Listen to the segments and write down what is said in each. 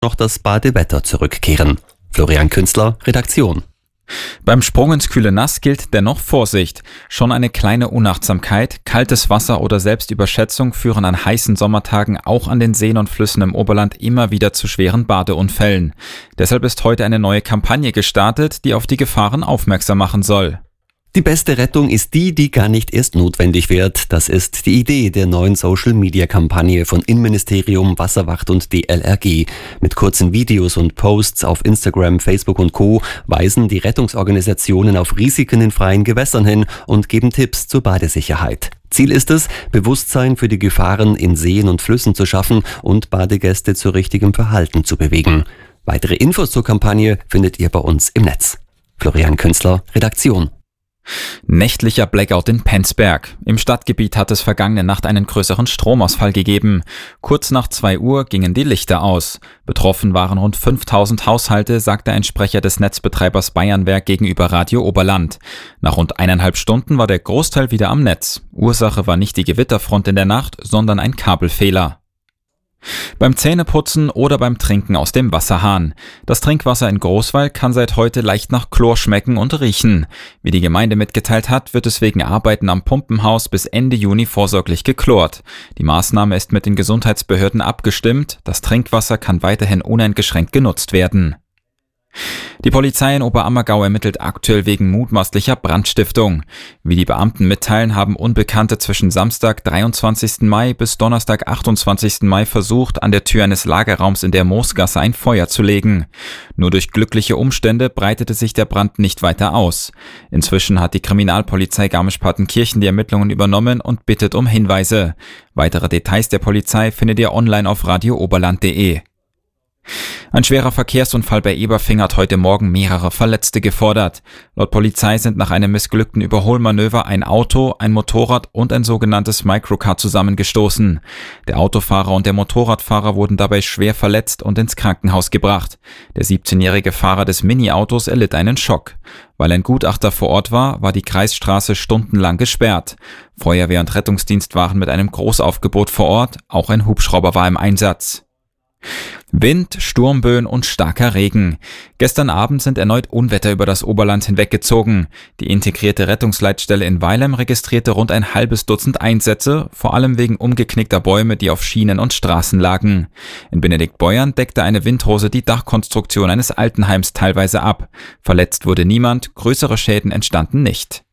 noch das Badewetter zurückkehren. Florian Künstler, Redaktion. Beim Sprung ins kühle Nass gilt dennoch Vorsicht. Schon eine kleine Unachtsamkeit, kaltes Wasser oder Selbstüberschätzung führen an heißen Sommertagen auch an den Seen und Flüssen im Oberland immer wieder zu schweren Badeunfällen. Deshalb ist heute eine neue Kampagne gestartet, die auf die Gefahren aufmerksam machen soll. Die beste Rettung ist die gar nicht erst notwendig wird. Das ist die Idee der neuen Social-Media-Kampagne von Innenministerium, Wasserwacht und DLRG. Mit kurzen Videos und Posts auf Instagram, Facebook und Co. weisen die Rettungsorganisationen auf Risiken in freien Gewässern hin und geben Tipps zur Badesicherheit. Ziel ist es, Bewusstsein für die Gefahren in Seen und Flüssen zu schaffen und Badegäste zu richtigem Verhalten zu bewegen. Weitere Infos zur Kampagne findet ihr bei uns im Netz. Florian Künstler, Redaktion. Nächtlicher Blackout in Penzberg. Im Stadtgebiet hat es vergangene Nacht einen größeren Stromausfall gegeben. Kurz nach 2 Uhr gingen die Lichter aus. Betroffen waren rund 5000 Haushalte, sagte ein Sprecher des Netzbetreibers Bayernwerk gegenüber Radio Oberland. Nach rund 1,5 Stunden war der Großteil wieder am Netz. Ursache war nicht die Gewitterfront in der Nacht, sondern ein Kabelfehler. Beim Zähneputzen oder beim Trinken aus dem Wasserhahn. Das Trinkwasser in Großwall kann seit heute leicht nach Chlor schmecken und riechen. Wie die Gemeinde mitgeteilt hat, wird es wegen Arbeiten am Pumpenhaus bis Ende Juni vorsorglich geklort. Die Maßnahme ist mit den Gesundheitsbehörden abgestimmt. Das Trinkwasser kann weiterhin uneingeschränkt genutzt werden. Die Polizei in Oberammergau ermittelt aktuell wegen mutmaßlicher Brandstiftung. Wie die Beamten mitteilen, haben Unbekannte zwischen Samstag, 23. Mai bis Donnerstag, 28. Mai versucht, an der Tür eines Lagerraums in der Moosgasse ein Feuer zu legen. Nur durch glückliche Umstände breitete sich der Brand nicht weiter aus. Inzwischen hat die Kriminalpolizei Garmisch-Partenkirchen die Ermittlungen übernommen und bittet um Hinweise. Weitere Details der Polizei findet ihr online auf radiooberland.de. Ein schwerer Verkehrsunfall bei Eberfing hat heute Morgen mehrere Verletzte gefordert. Laut Polizei sind nach einem missglückten Überholmanöver ein Auto, ein Motorrad und ein sogenanntes Microcar zusammengestoßen. Der Autofahrer und der Motorradfahrer wurden dabei schwer verletzt und ins Krankenhaus gebracht. Der 17-jährige Fahrer des Mini-Autos erlitt einen Schock. Weil ein Gutachter vor Ort war die Kreisstraße stundenlang gesperrt. Feuerwehr und Rettungsdienst waren mit einem Großaufgebot vor Ort, auch ein Hubschrauber war im Einsatz. Wind, Sturmböen und starker Regen. Gestern Abend sind erneut Unwetter über das Oberland hinweggezogen. Die integrierte Rettungsleitstelle in Weilheim registrierte rund ein halbes Dutzend Einsätze, vor allem wegen umgeknickter Bäume, die auf Schienen und Straßen lagen. In Benediktbeuern deckte eine Windhose die Dachkonstruktion eines Altenheims teilweise ab. Verletzt wurde niemand, größere Schäden entstanden nicht.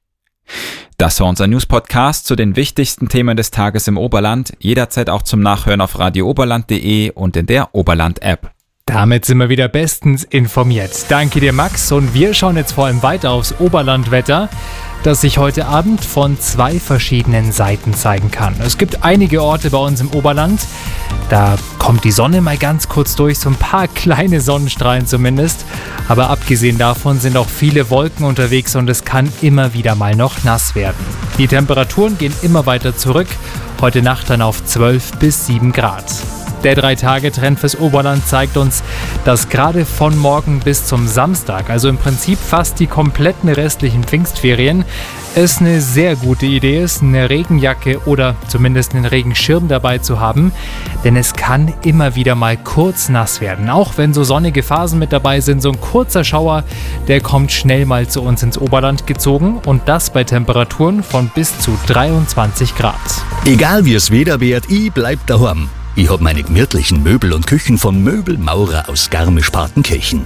Das war unser News-Podcast zu den wichtigsten Themen des Tages im Oberland. Jederzeit auch zum Nachhören auf radiooberland.de und in der Oberland-App. Damit sind wir wieder bestens informiert. Danke dir, Max. Und wir schauen jetzt vor allem weiter aufs Oberlandwetter, das sich heute Abend von 2 verschiedenen Seiten zeigen kann. Es gibt einige Orte bei uns im Oberland, da kommt die Sonne mal ganz kurz durch, so ein paar kleine Sonnenstrahlen zumindest. Aber abgesehen davon sind auch viele Wolken unterwegs und es kann immer wieder mal noch nass werden. Die Temperaturen gehen immer weiter zurück, heute Nacht dann auf 12 bis 7 Grad. Der 3-Tage-Trend fürs Oberland zeigt uns, dass gerade von morgen bis zum Samstag, also im Prinzip fast die kompletten restlichen Pfingstferien, es eine sehr gute Idee ist, eine Regenjacke oder zumindest einen Regenschirm dabei zu haben, denn es kann immer wieder mal kurz nass werden. Auch wenn so sonnige Phasen mit dabei sind, so ein kurzer Schauer, der kommt schnell mal zu uns ins Oberland gezogen und das bei Temperaturen von bis zu 23 Grad. Egal wie es Wetter wird, ich bleib daheim. Ich hab meine gemütlichen Möbel und Küchen vom Möbelmaurer aus Garmisch-Partenkirchen.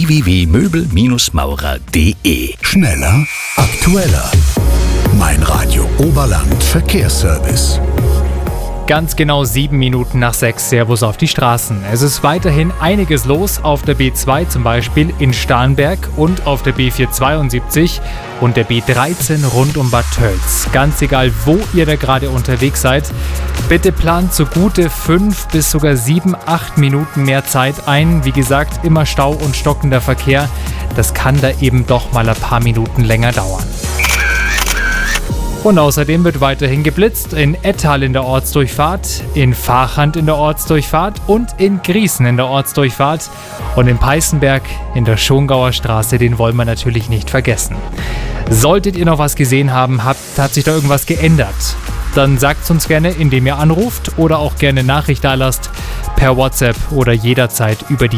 www.möbel-maurer.de. Schneller, aktueller. Mein Radio Oberland Verkehrsservice. Ganz genau 7 Minuten nach 6. Servus auf die Straßen. Es ist weiterhin einiges los auf der B2 zum Beispiel in Starnberg und auf der B472 und der B13 rund um Bad Tölz. Ganz egal, wo ihr da gerade unterwegs seid, bitte plant so gute 5 bis sogar 7, 8 Minuten mehr Zeit ein. Wie gesagt, immer Stau und stockender Verkehr. Das kann da eben doch mal ein paar Minuten länger dauern. Und außerdem wird weiterhin geblitzt in Ettal in der Ortsdurchfahrt, in Vachand in der Ortsdurchfahrt und in Griesen in der Ortsdurchfahrt. Und in Peißenberg in der Schongauer Straße, den wollen wir natürlich nicht vergessen. Solltet ihr noch was gesehen haben, hat sich da irgendwas geändert, dann sagt es uns gerne, indem ihr anruft oder auch gerne Nachricht dalasst per WhatsApp oder jederzeit über die